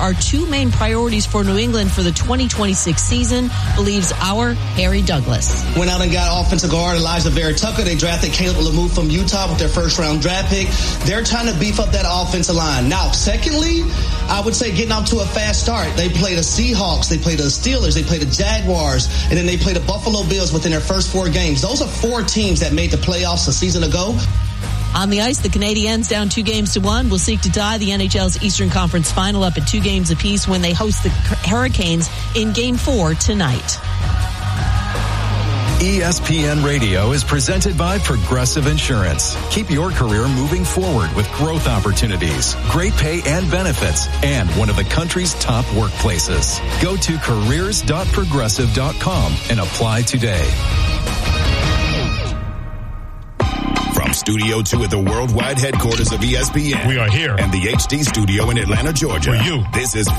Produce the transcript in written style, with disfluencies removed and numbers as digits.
are two main priorities for New England for the 2026 season, believes our Harry Douglas. Went out and got offensive guard Elijah Vera Tucker. They drafted Caleb Lemieux from Utah with their first-round draft pick. They're trying to beef up that offensive line. Now, secondly, I would say getting off to a fast start. They played the Seahawks, they played the Steelers, they played the Jaguars, and then they played the Buffalo Bills within their first 4 games. Those are 4 teams that made the playoffs a season ago. On the ice, the Canadiens, down 2-1, will seek to tie the NHL's Eastern Conference Final up at 2 games apiece when they host the Hurricanes in Game 4 tonight. ESPN Radio is presented by Progressive Insurance. Keep your career moving forward with growth opportunities, great pay and benefits, and one of the country's top workplaces. Go to careers.progressive.com and apply today. From Studio 2 at the worldwide headquarters of ESPN. We are here. And the HD studio in Atlanta, Georgia. For you. This is